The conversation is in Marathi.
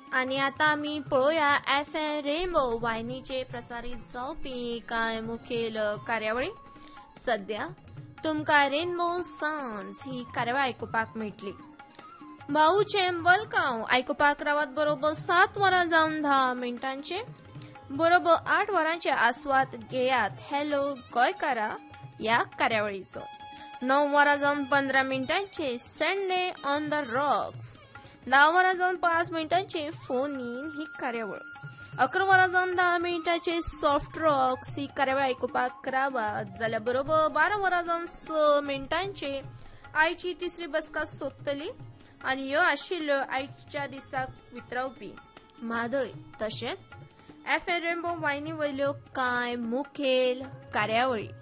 आणि आता आम्ही पळोवया FM रेनबो वाहिनीचे प्रसारित जावपी कांय मुखेल कार्यावळी. सध्या तुमकां रेनबो सांज ही कार्यावळ आयकुपाक मेळटली. भाऊचे बलकांव आयकुपाक रावत बरोबर 7 वरां जावन 10 मिनटांचे. बरोबर 8 वरांचे आस्वाद घेयात हॅलो गोंयकारा ह्या कार्यावळीचो. 9 वरां जावन 15 मिनटांचे संडे ऑन द रॉक्स. 10 वरां जावन 5 मिनटांचे फोन इन ही कार्यावळ. 11 वरां जावन 10 मिनटांचे सॉफ्ट रॉक्स ही कार्यावळ आयकुपाक रावात जाल्यार बरोबर 12 वरां जावन 6 मिनटांचे आयची तिसरी बसका सोंपतली. आनी ह्यो आशिल्ल्यो आयच्या दिसाक वितरावपी म्हादय तशेंच FM रेनबो वाहिनी वयल्यो कांय मुखेल कार्यावळी.